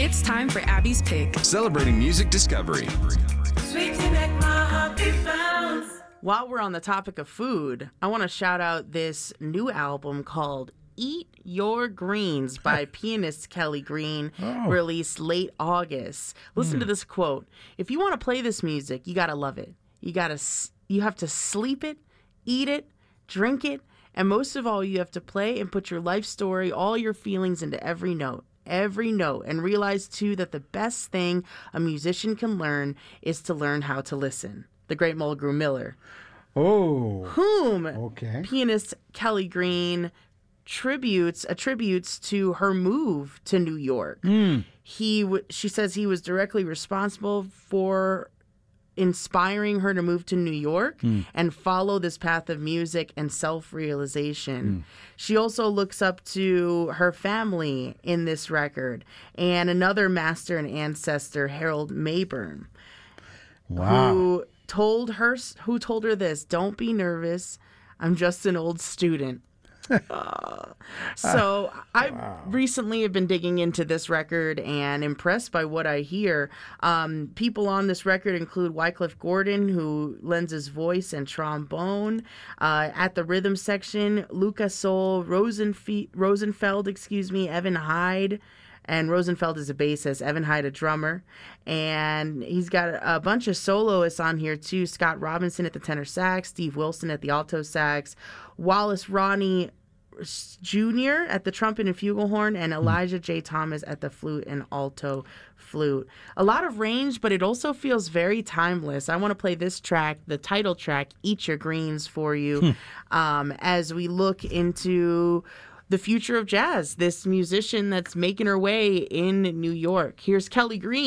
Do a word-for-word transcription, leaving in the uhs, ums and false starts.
It's time for Abby's Pick. Celebrating music discovery. Sweet to make my heart beat bounce. While we're on the topic of food, I want to shout out this new album called Eat Your Greens by pianist Kelly Green, Oh. released late August. Listen Hmm. to this quote. If you want to play this music, you got to love it. You got to you have to sleep it, eat it, drink it, and most of all, you have to play and put your life story, all your feelings into every note. Every note, and realize too that the best thing a musician can learn is to learn how to listen. The great Mulgrew Miller, Oh. whom Okay. pianist Kelly Green tributes attributes to her move to New York. Mm. He w- she says he was directly responsible for inspiring her to move to New York Mm. and follow this path of music and self-realization. Mm. She also looks up to her family in this record and another master and ancestor, Harold Mayburn, Wow. who told her who told her this, "Don't be nervous. I'm just an old student." Uh, so I recently have been digging into this record and impressed by what I hear. Um, people on this record include Wycliffe Gordon, who lends his voice and trombone. Uh, at the rhythm section, Luca Soul, Rosenfe- Rosenfeld, excuse me, Evan Hyde. And Rosenfeld is a bassist, Evan Hyde a drummer. And he's got a bunch of soloists on here too. Scott Robinson at the tenor sax, Steve Wilson at the alto sax, Wallace Ronnie Junior at the trumpet and flugelhorn, and Elijah J. Thomas at the flute and alto flute. A lot of range, but it also feels very timeless. I want to play this track, the title track, Eat Your Greens, for you um, as we look into the future of jazz, this musician that's making her way in New York. Here's Kelly Green.